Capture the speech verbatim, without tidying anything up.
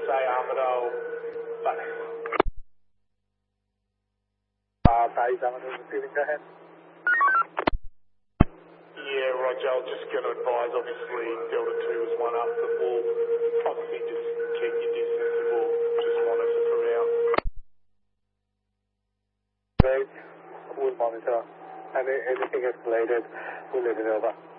say Armadale, but... Uh, base Armadale receiving, go ahead. Yeah, Roger, I was just going to advise, obviously, Delta two was one up, but we'll obviously just keep your distance and we'll just monitor throughout. Great, we'll monitor. And anything escalated, we'll let it over.